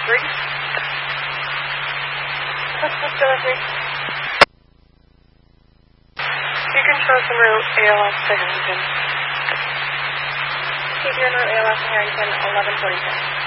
What's delivery? You can show some route ALS to Harrington. Keep your route ALS to Harrington, 1146.